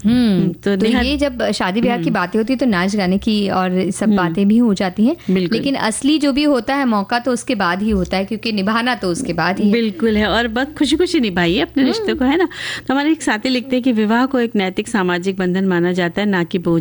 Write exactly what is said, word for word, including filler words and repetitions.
हम्म तो, तो ये जब शादी ब्याह की बातें होती है तो नाच गाने की और सब बातें भी हो जाती हैं, लेकिन असली जो भी होता है मौका तो उसके बाद ही होता है, क्योंकि निभाना तो उसके बाद ही। बिल्कुल है, और बहुत खुशी खुशी निभाइए अपने रिश्ते को, है ना। तो हमारे एक साथी लिखते हैं कि विवाह को एक नैतिक सामाजिक बंधन माना जाता है, ना कि बोझ।